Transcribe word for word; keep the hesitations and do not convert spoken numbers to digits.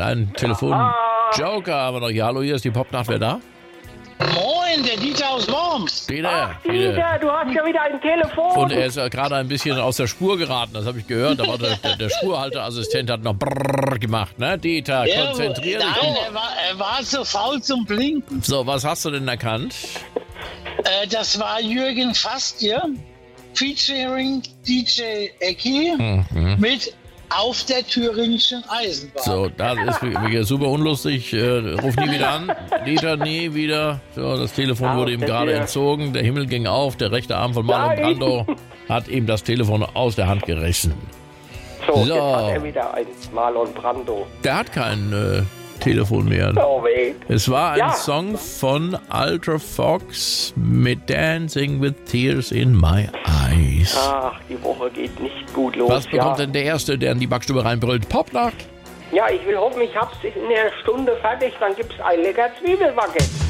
einen Telefonjoker haben wir noch. Ja, hallo, hier ist die Popnacht. Wer da? Moin, der Dieter aus Worms. Dieter. Ach, Dieter, du hast ja wieder ein Telefon. Und er ist ja gerade ein bisschen aus der Spur geraten, das habe ich gehört. Aber der, der, der Spurhalteassistent hat noch brrrr gemacht, ne? Dieter, Ja, konzentrier dich. Nein, er war, er war so faul zum Blinken. So, was hast du denn erkannt? Äh, das war Jürgen Fastje, featuring D J Ecki Mhm. mit Auf der Thüringischen Eisenbahn. So, das ist wieder super unlustig. Äh, ruf nie wieder an. Dieter, nie wieder. So, das Telefon Ja, wurde ihm das gerade wieder. entzogen. Der Himmel ging auf. Der rechte Arm von Marlon Nein. Brando hat ihm das Telefon aus der Hand gerissen. So, So. jetzt hat er wieder ein Marlon Brando. Der hat kein äh, Telefon mehr. Oh weh. Es war ein Ja. Song von Ultra Fox mit Dancing with Tears in My Eyes. Ach, die Woche geht nicht gut los. Was bekommt ja. denn der Erste, der in die Backstube reinbrüllt? Popnacht? Ja, ich will hoffen, ich hab's in der Stunde fertig, dann gibt's ein lecker Zwiebelbaguette.